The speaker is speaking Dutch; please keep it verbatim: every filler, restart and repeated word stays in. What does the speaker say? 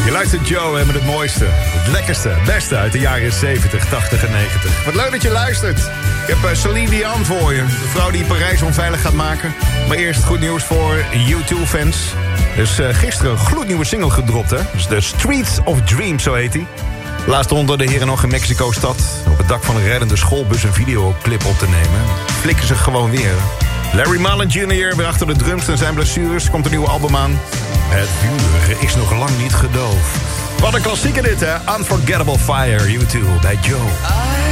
Je luistert Joe hè, met het mooiste, het lekkerste, het beste uit de jaren zeventig, tachtig en negentig. Wat leuk dat je luistert. Ik heb uh, Celine Dion voor je. De vrouw die Parijs onveilig gaat maken. Maar eerst goed nieuws voor U twee fans. Dus uh, gisteren een gloednieuwe single gedropt, hè. Dus The Streets of Dreams, zo heet hij. Laatst onder de heren nog in Mexico-stad. Op het dak van een rijdende schoolbus een videoclip op te nemen. Flikken ze gewoon weer. Larry Mullen junior weer achter de drums en zijn blessures. Komt een nieuwe album aan. Het vuur is nog lang niet gedoofd. Wat een klassieker dit, hè. Unforgettable Fire, U twee bij Joe.